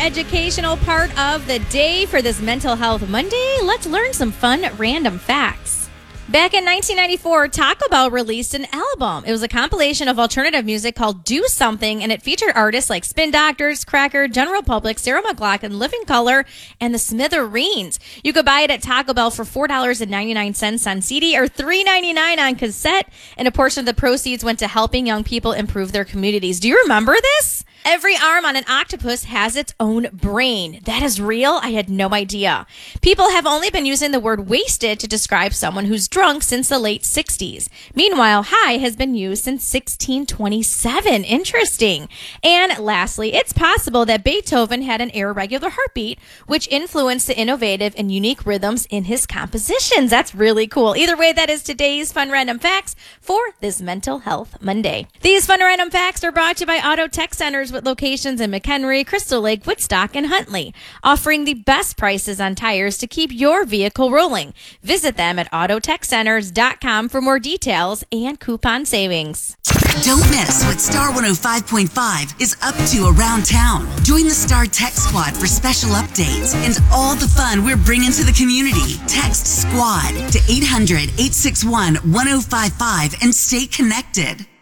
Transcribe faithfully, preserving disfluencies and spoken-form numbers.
educational part of the day for this Mental Health Monday. Let's learn some fun random facts. Back in nineteen ninety-four, Taco Bell released an album. It was a compilation of alternative music called Do Something, and it featured artists like Spin Doctors, Cracker, General Public, Sarah McLachlan, Living Color, and the Smithereens. You could buy it at Taco Bell for four dollars and ninety-nine cents on C D or three dollars and ninety-nine cents on cassette, and a portion of the proceeds went to helping young people improve their communities. Do you remember this? Every arm on an octopus has its own brain. That is real? I had no idea. People have only been using the word wasted to describe someone who's drunk since the late sixties. Meanwhile, high has been used since sixteen twenty-seven. Interesting. And lastly, it's possible that Beethoven had an irregular heartbeat, which influenced the innovative and unique rhythms in his compositions. That's really cool. Either way, that is today's Fun Random Facts for this Mental Health Monday. These Fun Random Facts are brought to you by Auto Tech Centers with locations in McHenry, Crystal Lake, Woodstock, and Huntley, offering the best prices on tires to keep your vehicle rolling. Visit them at auto tech centers dot com for more details and coupon savings. Don't miss what Star one oh five point five is up to around town. Join the Star Tech Squad for special updates and all the fun we're bringing to the community. Text SQUAD to eight hundred, eight six one, one oh five five and stay connected.